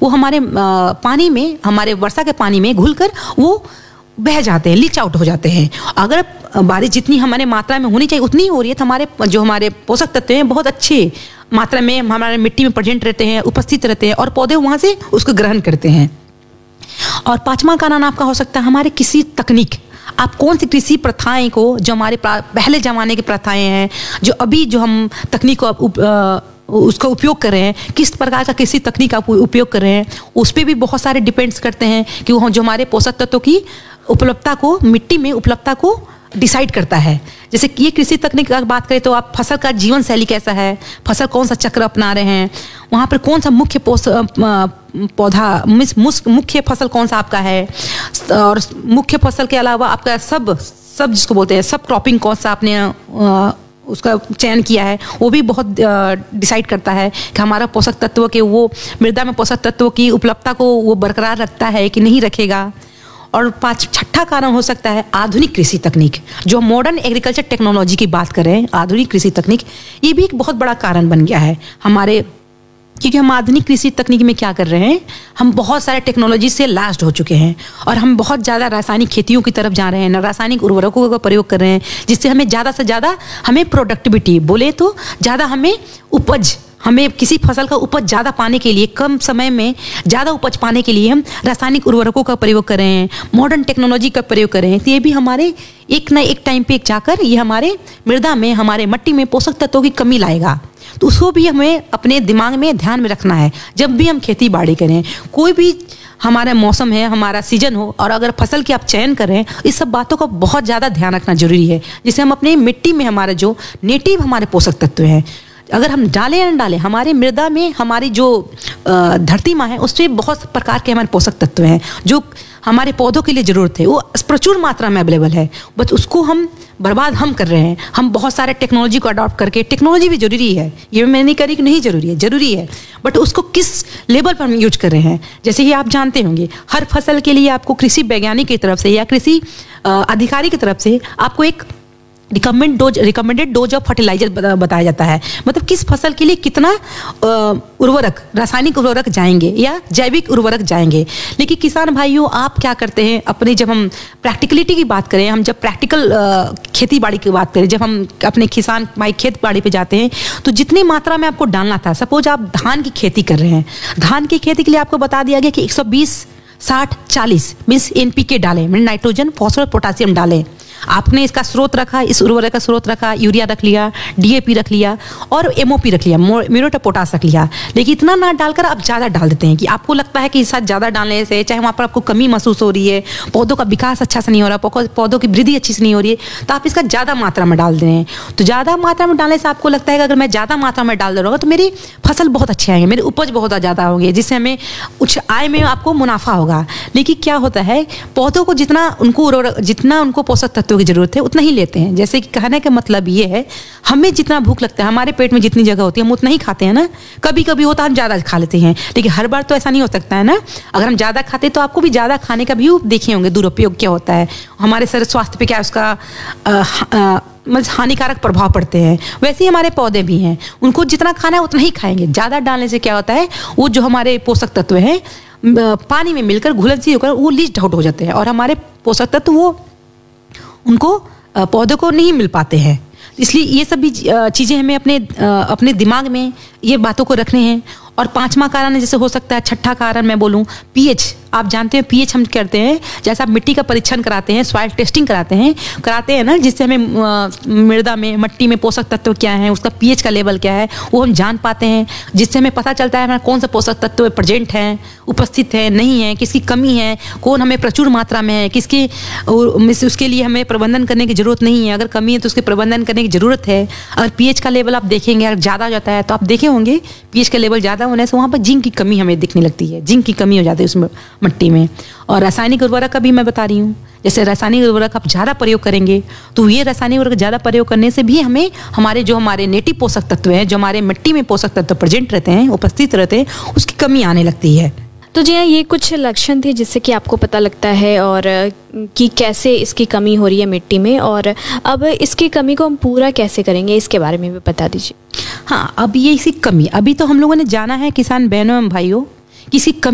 वो हमारे पानी में, हमारे वर्षा के पानी में घुलकर वो बह जाते हैं, लीच आउट हो जाते हैं। अगर बारिश जितनी हमारे मात्रा में होनी चाहिए उतनी हो रही है तो हमारे पोषक तत्व हैं बहुत अच्छे मात्रा में हमारे मिट्टी में प्रेजेंट रहते हैं, उपस्थित रहते हैं और पौधे वहाँ से उसको ग्रहण करते हैं। और पांचवा कारण आपका हो सकता है हमारे कृषि तकनीक। आप कौन सी कृषि प्रथाएं को, जो हमारे पहले ज़माने की प्रथाएं हैं, जो अभी जो हम तकनीक को उसका उपयोग कर रहे हैं, किस प्रकार का कृषि तकनीक आप उपयोग कर रहे हैं, उस पर भी बहुत सारे डिपेंड्स करते हैं कि वो जो हमारे पोषक तत्वों की उपलब्धता को, मिट्टी में उपलब्धता को डिसाइड करता है। जैसे कि ये कृषि तकनीक की बात करें तो आप फसल का जीवन शैली कैसा है, फसल कौन सा चक्र अपना रहे हैं, वहाँ पर कौन सा मुख्य पौधा, मुख्य फसल कौन सा आपका है, और मुख्य फसल के अलावा आपका सब जिसको बोलते हैं सब क्रॉपिंग कौन सा आपने उसका चयन किया है, वो भी बहुत डिसाइड करता है कि हमारा पोषक तत्व के, वो मृदा में पोषक तत्वों की उपलब्धता को वो बरकरार रखता है कि नहीं रखेगा। और छठा कारण हो सकता है आधुनिक कृषि तकनीक। जो मॉडर्न एग्रीकल्चर टेक्नोलॉजी की बात करें, आधुनिक कृषि तकनीक, ये भी एक बहुत बड़ा कारण बन गया है हमारे, क्योंकि हम आधुनिक कृषि तकनीक में क्या कर रहे हैं, हम बहुत सारे टेक्नोलॉजी से लास्ट हो चुके हैं और हम बहुत ज़्यादा रासायनिक खेतियों की तरफ जा रहे हैं, रासायनिक उर्वरकों का प्रयोग कर रहे हैं, जिससे हमें ज़्यादा से ज़्यादा हमें प्रोडक्टिविटी बोले तो ज़्यादा हमें किसी फसल का उपज ज़्यादा पाने के लिए, कम समय में ज़्यादा उपज पाने के लिए हम रासायनिक उर्वरकों का प्रयोग कर रहे हैं, मॉडर्न टेक्नोलॉजी का प्रयोग कर रहे हैं। तो ये भी हमारे एक ना एक टाइम पे जाकर ये हमारे मृदा में, हमारे मिट्टी में पोषक तत्वों की कमी लाएगा। तो उसको भी हमें अपने दिमाग में ध्यान में रखना है जब भी हम खेती बाड़ी करें। कोई भी हमारा मौसम है, हमारा सीजन हो, और अगर फसल की आप चयन करें, इस सब बातों का बहुत ज़्यादा ध्यान रखना जरूरी है, जिससे हम अपनी मिट्टी में हमारे जो नेटिव हमारे पोषक तत्व हैं, अगर हम डालें या न डालें, हमारे मृदा में हमारी जो धरती माँ है उसमें बहुत प्रकार के हमारे पोषक तत्व हैं जो हमारे पौधों के लिए ज़रूरत है, वो प्रचुर मात्रा में अवेलेबल है, बस उसको हम बर्बाद हम कर रहे हैं। हम बहुत सारे टेक्नोलॉजी को अडॉप्ट करके, टेक्नोलॉजी भी जरूरी है, ये मैं नहीं करी कि नहीं जरूरी है, बट उसको किस लेवल पर हम यूज कर रहे हैं। जैसे कि आप जानते होंगे, हर फसल के लिए आपको कृषि वैज्ञानिक की तरफ से या कृषि अधिकारी की तरफ से आपको एक रिकमेंडेड डोज ऑफ फर्टिलाइजर बताया जाता है, मतलब किस फसल के लिए कितना उर्वरक, रासायनिक उर्वरक जाएंगे या जैविक उर्वरक जाएंगे। लेकिन किसान भाइयों, आप क्या करते हैं अपने, जब हम प्रैक्टिकलिटी की बात करें, हम जब प्रैक्टिकल खेती बाड़ी की बात करें, जब हम अपने किसान भाई खेत बाड़ी पे जाते हैं तो जितनी मात्रा में आपको डालना था, सपोज आप धान की खेती कर रहे हैं, धान की खेती के लिए आपको बता दिया गया कि 120-60-40 मीन्स NPK डालें, मीन नाइट्रोजन, फॉस्फोरस, पोटासियम डालें। आपने इसका स्रोत रखा, इस उर्वरक का स्रोत रखा, यूरिया रख लिया, DAP रख लिया और MOP रख लिया, म्यूरेट ऑफ पोटास रख लिया। लेकिन इतना ना डालकर आप ज़्यादा डाल देते हैं कि आपको लगता है कि इस साथ ज़्यादा डालने से, चाहे वहाँ पर आपको कमी महसूस हो रही है, पौधों का विकास अच्छा से नहीं हो रहा, पौधों की वृद्धि अच्छी से नहीं हो रही है, तो आप इसका ज़्यादा मात्रा में डाल दे रहे हैं। तो ज़्यादा मात्रा में डालने से आपको लगता है कि अगर मैं ज़्यादा मात्रा में डाल दे रहा हूँ तो मेरी फसल बहुत अच्छी आएंगे, मेरी उपज बहुत ज़्यादा होगी, जिससे हमें उच्च आय में आपको मुनाफा होगा। लेकिन क्या होता है, पौधों को जितना उनको पोषक तत्वों की जरूरत है उतना ही लेते हैं। जैसे कि कहने का मतलब ये है, हमें जितना भूख लगता है, हमारे पेट में जितनी जगह होती है हम उतना ही खाते हैं ना। कभी कभी होता है हम ज़्यादा खा लेते हैं, लेकिन हर बार तो ऐसा नहीं हो सकता है ना। अगर हम ज़्यादा खाते तो आपको भी ज़्यादा खाने का भी देखे होंगे दुरुपयोग क्या होता है, हमारे शरीर स्वास्थ्य पे क्या उसका मतलब हानिकारक प्रभाव पड़ते हैं। वैसे ही हमारे पौधे भी हैं, उनको जितना खाना है उतना ही खाएंगे। ज़्यादा डालने से क्या होता है, वो जो हमारे पोषक तत्व हैं पानी में मिलकर घुलनशील होकर वो लीच आउट हो जाते हैं और हमारे पोषक तत्व वो उनको पौधों को नहीं मिल पाते हैं। इसलिए ये सब भी चीज़ें हमें अपने दिमाग में ये बातों को रखने हैं। और पांचवा कारण जैसे हो सकता है, छठा कारण मैं बोलूँ पीएच। आप जानते हैं पीएच हम करते हैं, जैसे आप मिट्टी का परीक्षण कराते हैं, सॉइल टेस्टिंग कराते हैं ना, जिससे हमें मृदा में, मिट्टी में पोषक तत्व क्या है, उसका पीएच का लेवल क्या है वो हम जान पाते हैं, जिससे हमें पता चलता है हमारा कौन सा पोषक तत्व प्रेजेंट है, उपस्थित है, नहीं है, किसकी कमी है, कौन हमें प्रचुर मात्रा में है, किसकी उसके लिए हमें प्रबंधन करने की जरूरत नहीं है, अगर कमी है तो उसके प्रबंधन करने की जरूरत है। अगर पीएच का लेवल आप देखेंगे अगर ज़्यादा हो जाता है तो आप देखे होंगे पीएच का लेवल ज़्यादा होने से वहाँ पर जिंक की कमी हमें दिखने लगती है, जिंक की कमी हो जाती है उसमें मिट्टी में। और रासायनिक उर्वरक का भी मैं बता रही हूँ, जैसे रासायनिक उर्वरक आप ज़्यादा प्रयोग करेंगे तो ये रासायनिक उर्वरक ज़्यादा प्रयोग करने से भी हमें हमारे नेटिव पोषक तत्व हैं, जो हमारे मिट्टी में पोषक तत्व प्रेजेंट रहते हैं, उपस्थित रहते हैं, उसकी कमी आने लगती है। तो जी हाँ, ये कुछ लक्षण थे जिससे कि आपको पता लगता है और कि कैसे इसकी कमी हो रही है मिट्टी में, और अब इसकी कमी को हम पूरा कैसे करेंगे इसके बारे में भी बता दीजिए। हाँ, अब ये इसकी कमी, अभी तो हम लोगों ने जाना है किसान बहनों एवं भाइयों, किसी